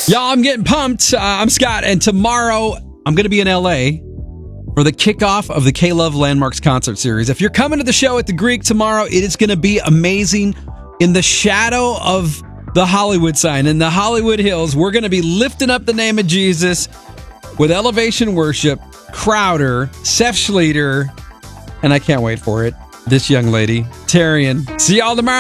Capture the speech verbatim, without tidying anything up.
Y'all, I'm getting pumped. Uh, I'm Scott, and tomorrow I'm going to be in L A for the kickoff of the K-Love Landmarks concert series. If you're coming to the show at the Greek tomorrow, it is going to be amazing. In the shadow of the Hollywood sign, in the Hollywood Hills, we're going to be lifting up the name of Jesus with Elevation Worship, Crowder, Seth Schleter, and I can't wait for it, this young lady, Tarian. See y'all tomorrow.